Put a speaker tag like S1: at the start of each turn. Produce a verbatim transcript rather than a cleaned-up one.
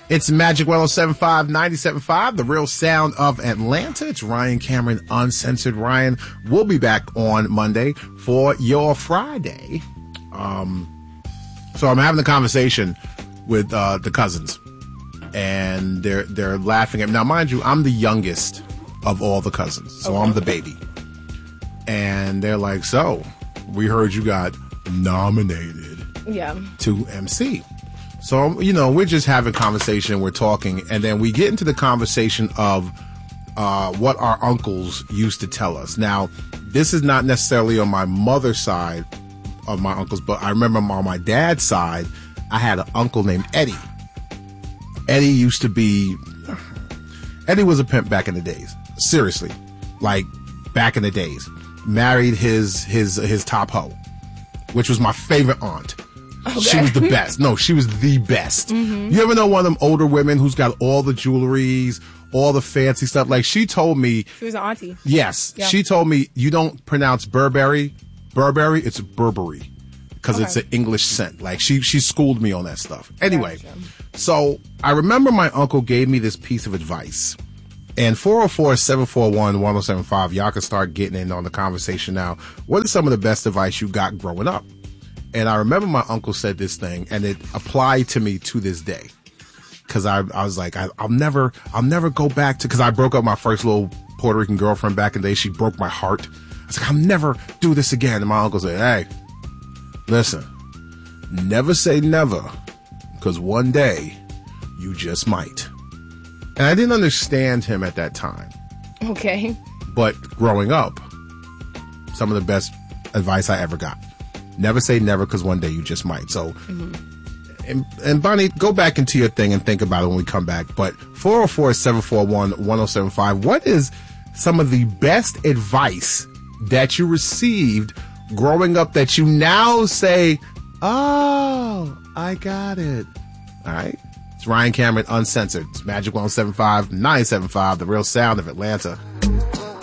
S1: It's Magic one oh seven point five, ninety-seven point five, the real sound of Atlanta. It's Ryan Cameron, Uncensored Ryan. We'll be back on Monday for your Friday. Um, so I'm having a conversation with uh, the cousins, and they're they're laughing at me. Now, mind you, I'm the youngest of all the cousins, so okay. I'm the baby. And they're like, so, we heard you got nominated
S2: yeah.
S1: to M C. So, you know, we're just having conversation, we're talking, and then we get into the conversation of uh, what our uncles used to tell us. Now, this is not necessarily on my mother's side of my uncles, but I remember on my dad's side, I had an uncle named Eddie. Eddie used to be... Eddie was a pimp back in the days. Seriously. Like, back in the days. Married his his his top hoe, which was my favorite aunt. Okay. She was the best. No, she was the best. Mm-hmm. You ever know one of them older women who's got all the jewelries, all the fancy stuff? Like, she told me...
S2: She was an auntie.
S1: Yes.
S2: Yeah.
S1: She told me, you don't pronounce Burberry, Burberry, it's Burberry. Because okay. it's an English scent. Like, she, she schooled me on that stuff. Anyway, gotcha. So I remember my uncle gave me this piece of advice. And four oh four, seven four one, one oh seven five, y'all can start getting in on the conversation now. What is some of the best advice you got growing up? And I remember my uncle said this thing, and it applied to me to this day. Cause I, I was like, I, I'll never, I'll never go back to, cause I broke up my first little Puerto Rican girlfriend back in the day. She broke my heart. I was like, I'll never do this again. And my uncle said, hey, listen, never say never, cause one day you just might. And I didn't understand him at that time.
S2: Okay.
S1: But growing up, some of the best advice I ever got. Never say never, because one day you just might. So, mm-hmm. and, and Bonnie, go back into your thing and think about it when we come back. But four oh four, seven four one, one oh seven five, what is some of the best advice that you received growing up that you now say, oh, I got it? All right. It's Ryan Cameron, Uncensored. It's Magic one oh seven point five, nine seven five, the real sound of Atlanta.